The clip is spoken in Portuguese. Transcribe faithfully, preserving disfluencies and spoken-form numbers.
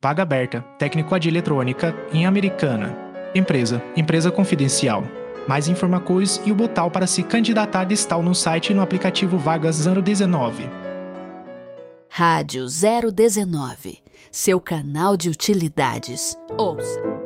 Vaga aberta, técnico de eletrônica, em Americana. Empresa, empresa confidencial. Mais informações e o botão para se candidatar está no site e no aplicativo Vagas zero dezenove. Rádio zero dezenove, seu canal de utilidades. Ouça!